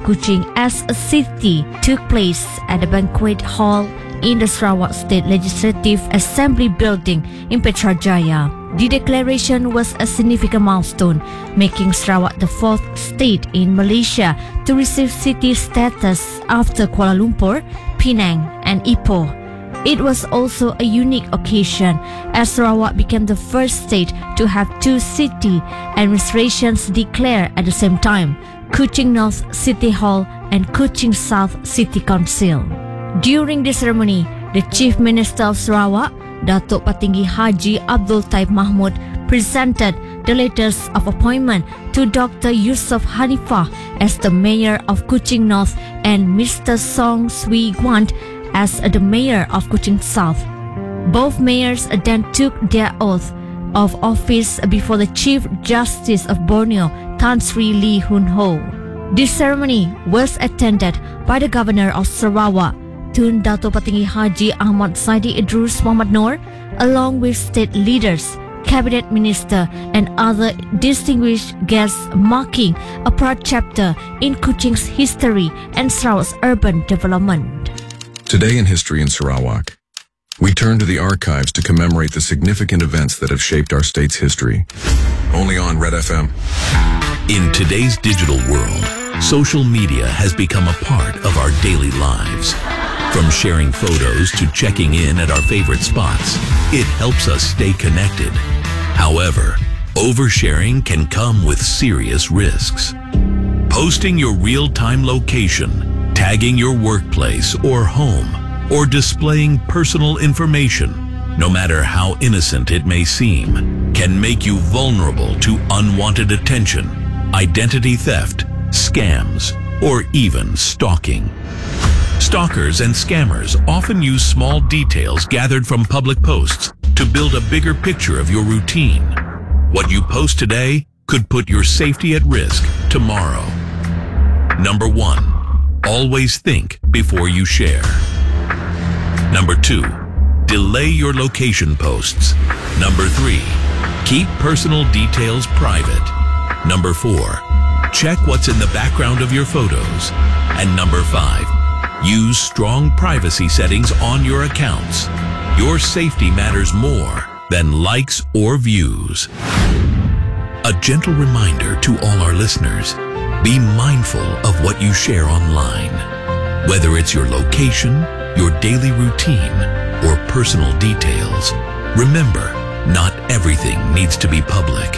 Kuching as a city took place at the banquet hall in the Sarawak State Legislative Assembly building in Putrajaya. The declaration was a significant milestone, making Sarawak the fourth state in Malaysia to receive city status after Kuala Lumpur, Penang, and Ipoh. It was also a unique occasion as Sarawak became the first state to have two city administrations declared at the same time, Kuching North City Hall and Kuching South City Council. During the ceremony, the Chief Minister of Sarawak, Datuk Patinggi Haji Abdul Taib Mahmud, presented the letters of appointment to Dr. Yusof Hanifah as the Mayor of Kuching North and Mr. Song Swee Guant as the Mayor of Kuching South. Both mayors then took their oath of office before the Chief Justice of Borneo, Tan Sri Lee Hun Ho. This ceremony was attended by the Governor of Sarawak, Tun Dato' Patinggi Haji Ahmad Saidi Idrus Muhammad Noor, along with state leaders, cabinet minister, and other distinguished guests, marking a proud chapter in Kuching's history and Sarawak's urban development. Today in History in Sarawak, we turn to the archives to commemorate the significant events that have shaped our state's history. Only on Red FM. In today's digital world, social media has become a part of our daily lives. From sharing photos to checking in at our favorite spots, it helps us stay connected. However, oversharing can come with serious risks. Posting your real-time location, tagging your workplace or home, or displaying personal information, no matter how innocent it may seem, can make you vulnerable to unwanted attention, identity theft, scams, or even stalking. Stalkers and scammers often use small details gathered from public posts to build a bigger picture of your routine. What you post today could put your safety at risk tomorrow. Number 1. Always think before you share. Number 2. Delay your location posts. Number 3. Keep personal details private. Number 4. Check what's in the background of your photos. And number 5. Use strong privacy settings on your accounts. Your safety matters more than likes or views. A gentle reminder to all our listeners, be mindful of what you share online. Whether it's your location, your daily routine, or personal details, remember, not everything needs to be public.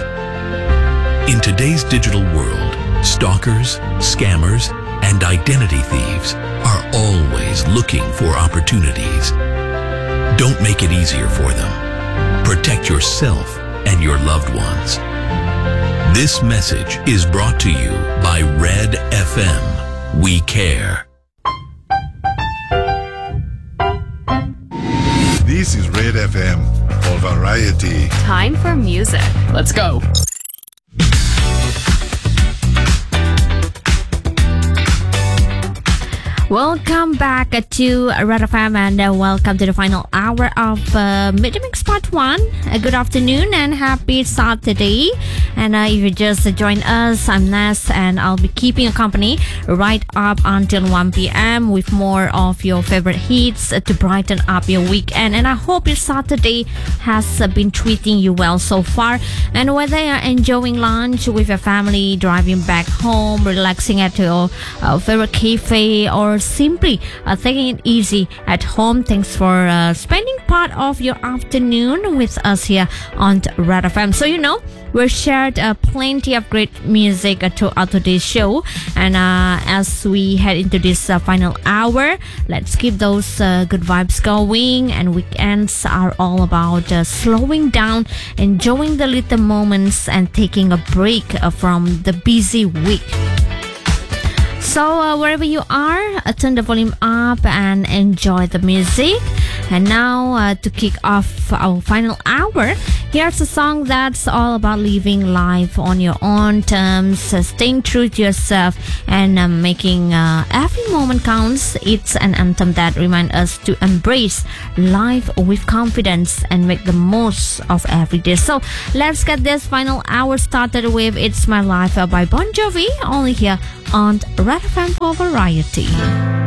In today's digital world, stalkers, scammers, and identity thieves are always looking for opportunities. Don't make it easier for them. Protect yourself and your loved ones. This message is brought to you by Red FM. We care. This is Red FM for variety. Time for music. Let's go. Welcome back to Red FM and welcome to the final hour of Midday Mix Part 1. Good afternoon and happy Saturday. And if you just joined us, I'm Nas and I'll be keeping you company right up until 1 p.m. with more of your favorite hits to brighten up your weekend. And I hope your Saturday has been treating you well so far. And whether you're enjoying lunch with your family, driving back home, relaxing at your favorite cafe, or simply taking it easy at home, thanks for spending part of your afternoon with us here on Red FM. So we've shared plenty of great music throughout today's show, and as we head into this final hour, let's keep those good vibes going. And weekends are all about slowing down, enjoying the little moments, and taking a break from the busy week. So wherever you are, turn the volume up and enjoy the music. And now, to kick off our final hour, here's a song that's all about living life on your own terms, staying true to yourself, and making every moment counts. It's an anthem that reminds us to embrace life with confidence and make the most of every day. So let's get this final hour started with It's My Life by Bon Jovi, only here on Red FM for Variety.